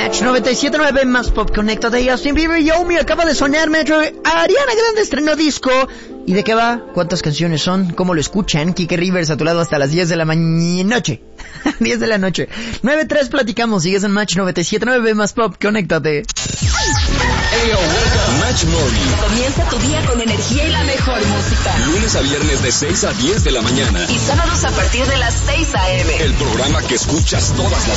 Match 97.9 más pop. Conéctate de Justin Bieber. Yomi acaba de sonar Metro. Ariana Grande estrenó disco. ¿Y de qué va? ¿Cuántas canciones son? ¿Cómo lo escuchan? Kike Rivers a tu lado hasta las 10 de la noche. 10 de la noche. 9.3 platicamos. Sigues en Match 97.9 más pop. Conéctate. Match Morning. Comienza tu día con energía y la mejor música. Lunes a viernes de 6 a 10 de la mañana. Y sábados a partir de las 6 a.m. El programa que escuchas todas las